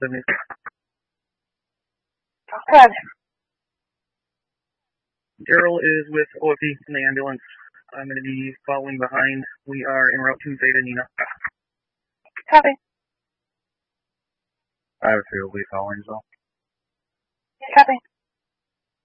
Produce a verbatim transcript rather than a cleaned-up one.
seventy-six. Good. Daryl is with O F E in the ambulance. I'm going to be following behind. We are en route to Zeta Nina. Copy. I have a field lead following as well. Copy.